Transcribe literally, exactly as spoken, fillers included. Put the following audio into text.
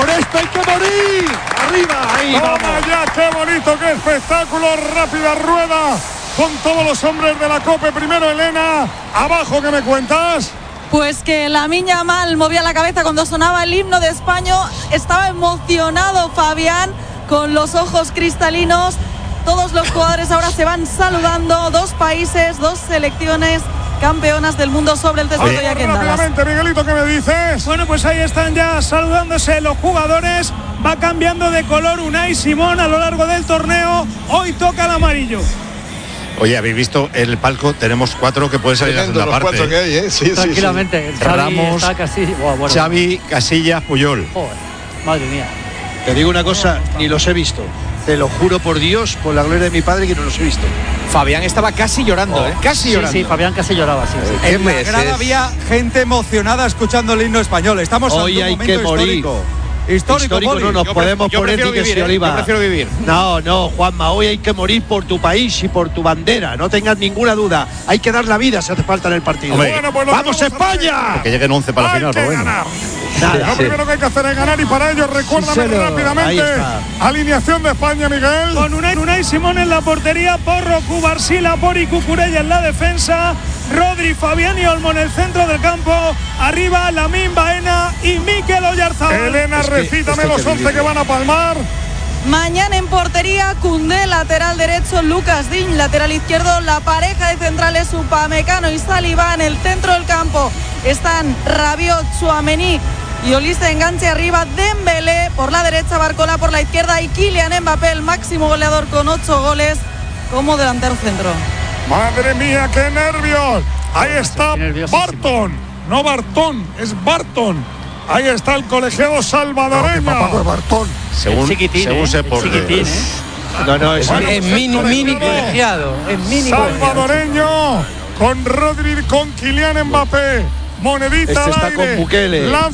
Por esto hay que morir. Arriba, ahí Toma vamos. ya, qué bonito, qué espectáculo. Rápida rueda con todos los hombres de la COPE. Primero Elena, abajo, ¿qué me cuentas? Pues que Lamine Yamal movía la cabeza cuando sonaba el himno de España. Estaba emocionado Fabián, con los ojos cristalinos. Todos los jugadores ahora se van saludando. Dos países, dos selecciones campeonas del mundo sobre el césped y aquí en Dallas. Rápidamente, Miguelito, ¿qué me dices? Bueno, pues ahí están ya saludándose los jugadores. Va cambiando de color Unai Simón a lo largo del torneo. Hoy toca el amarillo. Oye, ¿habéis visto el palco? Tenemos cuatro que pueden salir Tremendo, a la segunda los parte. cuatro que hay, ¿eh? Sí, Tranquilamente. sí, sí. Xavi Ramos, está casi, buah, bueno, Xavi, Casillas, Puyol. joder, madre mía. Te digo una cosa, ni los he visto. Te lo juro por Dios, por la gloria de mi padre, que no los he visto. Fabián estaba casi llorando, Oh. ¿eh? Casi Sí, llorando. sí, Fabián casi lloraba, sí. sí. En la grada había gente emocionada escuchando el himno español. Estamos Hoy ante un hay momento que morir. histórico. Histórico, Histórico Poli. no nos Yo podemos pref- yo poner prefiero ni que vivir, si ¿eh? Oliva. Yo prefiero vivir. No, no, Juanma, hoy hay que morir por tu país y por tu bandera. No tengas ninguna duda. Hay que dar la vida si hace falta en el partido. Hombre, Bueno, pues lo ¡vamos tenemos a España! Que lleguen once para la Hay final, que Rubén. ganar. Nada. Lo primero que hay que hacer es ganar y para ello recuérdame Síselo. Ahí rápidamente está. alineación de España, Miguel. Con Unai, Unai Simón en la portería, Porro, Cubarsila, Pori, Cucurella en la defensa, Rodri, Fabián y Olmo en el centro del campo, arriba Lamine Baena y Mikel Oyarzabal. Elena, Es que recítame esto hay los que once que vivirlo. van a palmar. Mañana en portería, Koundé, lateral derecho, Lucas Digne, lateral izquierdo. La pareja de centrales, Upamecano y Saliba. En el centro del campo están Rabiot, Tchouaméni y Olise enganche arriba. Dembélé por la derecha, Barcola por la izquierda y Kylian Mbappé, el máximo goleador con ocho goles como delantero centro. Madre mía, qué nervios. Ahí está Estoy nerviosísimo. Barton, no Bartón, es Barton. Ahí está el colegiado salvadoreño. Bartón. Según, chiquitín, según ¿eh? se Es porte. chiquitín, ¿eh? No, no, es Bueno, Es pues mini, el mini colegiado colegiado. Es mini colegiado. salvadoreño con Rodri, con Kylian Mbappé. Monedita Este al está aire. con Bukele. Lanza